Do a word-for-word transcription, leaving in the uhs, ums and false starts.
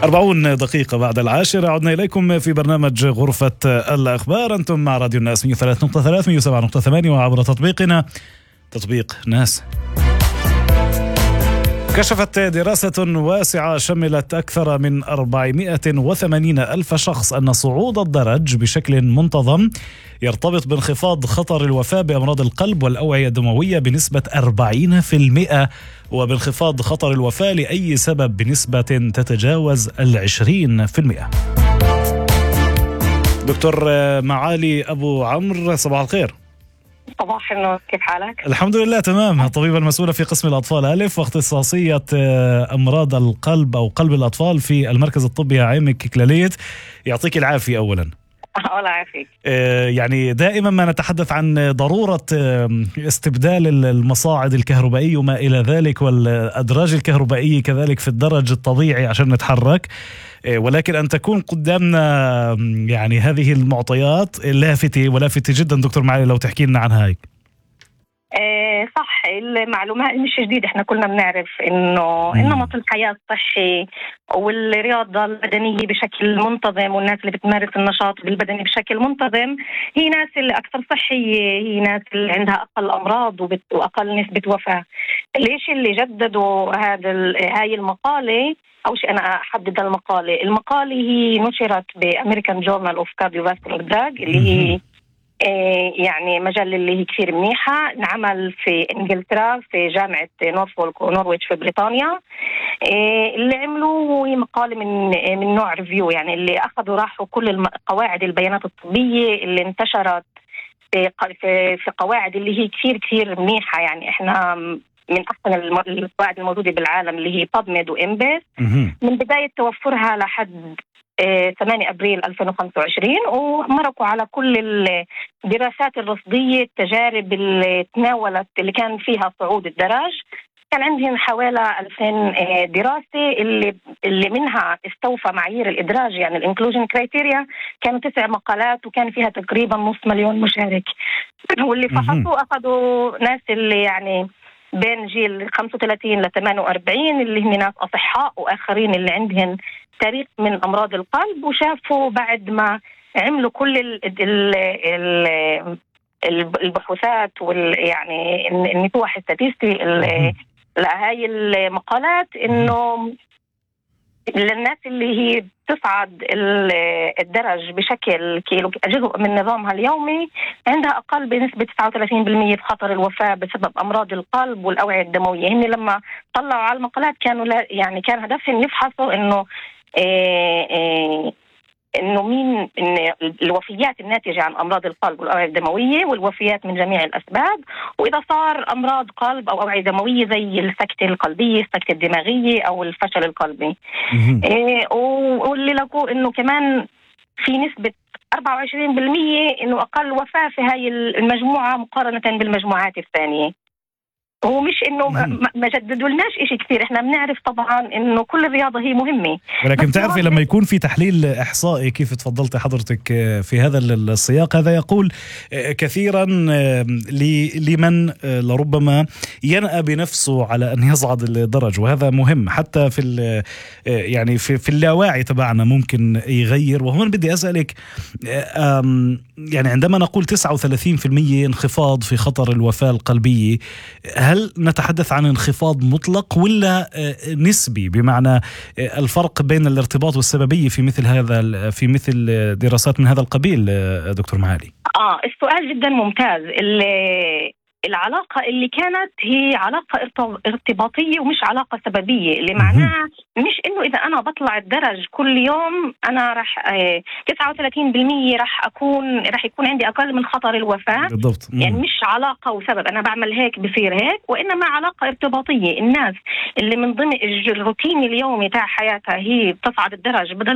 أربعون دقيقة بعد العاشرة عدنا إليكم في برنامج غرفة الأخبار. أنتم مع راديو الناس مية وثلاثة نقطة ثلاثة مية وسبعة نقطة ثمانية وعبر تطبيقنا تطبيق ناس. كشفت دراسة واسعة شملت أكثر من أربعمائة وثمانين ألف شخص أن صعود الدرج بشكل منتظم يرتبط بانخفاض خطر الوفاة بأمراض القلب والأوعية الدموية بنسبة أربعين بالمئة وبانخفاض خطر الوفاة لأي سبب بنسبة تتجاوز العشرين في المئة. دكتور معالي أبو عمرو، صباح الخير. صباح النور، كيف حالك؟ الحمد لله تمام. الطبيبة المسؤولة في قسم الأطفال ألف واختصاصية أمراض القلب أو قلب الأطفال في المركز الطبي عامك كلاليت، يعطيك العافية أولا. الله يعافيك. يعني دائما ما نتحدث عن ضرورة استبدال المصاعد الكهربائية وما إلى ذلك والأدراج الكهربائية كذلك في الدرج الطبيعي عشان نتحرك، ولكن أن تكون قدامنا يعني هذه المعطيات لافتة ولافتة جدا. دكتور معالي لو تحكي لنا عن هاي. إيه صح، المعلومات مش جديدة، احنا كلنا بنعرف انه نمط الحياة الصحي والرياضة البدنية بشكل منتظم والناس اللي بتمارس النشاط البدني بشكل منتظم هي ناس اللي أكثر صحية، هي ناس اللي عندها أقل أمراض وأقل نسبة وفاة. ليش اللي جددوا هذا هاي المقالة؟ أول شيء أنا أحدد المقالة. المقالة هي نشرت بأمريكان جورنال أوف كارديوفاسكولار دراج اللي هي يعني مجلة اللي هي كثير منيحة، انعمل في إنجلترا في جامعة نورفولك ونورويتش في بريطانيا. اللي عملوه هي مقالة من من نوع ريفيو، يعني اللي أخذوا راحوا كل قواعد البيانات الطبية اللي انتشرت في في قواعد اللي هي كثير كثير منيحة. يعني إحنا من أحسن القواعد الموجودة بالعالم اللي هي بابميد وإمبيس من بداية توفرها لحد ثمانية أبريل ألفين وخمسة وعشرين، ومرقوا على كل الدراسات الرصدية التجارب اللي تناولت اللي كان فيها صعود الدرج. كان عندهم حوالي ألفين دراسة اللي اللي منها استوفى معايير الإدراج، يعني الانكلوجن كرايتيريا، كانوا تسع مقالات وكان فيها تقريبا نص مليون مشارك. واللي فحصوا أخذوا ناس اللي يعني بين جيل خمسة وثلاثين ل ثمانية وأربعين اللي هم ناس أصحاء وآخرين اللي عندهم تاريخ من أمراض القلب، وشافوا بعد ما عملوا كل ال ال ال البحوثات وال يعني النتوح الستاتستي لهاي المقالات إنه للناس اللي هي تصعد الدرج بشكل كيلو جزء من نظامها اليومي عندها أقل بنسبة تسعة وثلاثين بالمئة في خطر الوفاة بسبب أمراض القلب والأوعية الدموية. هن لما طلعوا على المقالات كانوا لا يعني كان هدفهم يفحصوا إنه إيه إيه إنه مين إن الوفيات الناتجة عن أمراض القلب والأوعية الدموية والوفيات من جميع الأسباب، وإذا صار أمراض قلب أو أوعية دموية زي السكتة القلبية السكتة الدماغية أو الفشل القلبي. إيه واللي لقوا إنه كمان في نسبة أربعة وعشرين بالمئة إنه أقل وفاة في هاي المجموعة مقارنة بالمجموعات الثانية. هو مش إنه ما جددوا لناش إشي كثير، إحنا بنعرف طبعا إنه كل الرياضة هي مهمة، ولكن بتعرفي لما يكون في تحليل إحصائي كيف تفضلت حضرتك في هذا السياق، هذا يقول كثيرا لمن لربما ينأى بنفسه على أن يصعد الدرج، وهذا مهم حتى في يعني في, في اللاواعي تبعنا ممكن يغير. وهون بدي أسألك يعني عندما نقول تسعة وثلاثين بالمئة انخفاض في خطر الوفاة القلبية، هل نتحدث عن انخفاض مطلق ولا نسبي؟ بمعنى الفرق بين الارتباط والسببية في مثل هذا في مثل دراسات من هذا القبيل دكتور معالي؟ آه السؤال جدا ممتاز. اللي العلاقة اللي كانت هي علاقة ارتباطية ومش علاقة سببية، اللي معناها مش إنه إذا أنا بطلع الدرج كل يوم أنا رح تسعة وثلاثين بالمئة رح أكون رح يكون عندي أقل من خطر الوفاة بالضبط. يعني مش علاقة وسبب أنا بعمل هيك بصير هيك، وإنما علاقة ارتباطية. الناس اللي من ضمن الروتين اليومي تاع حياتها هي بتصعد الدرج بدل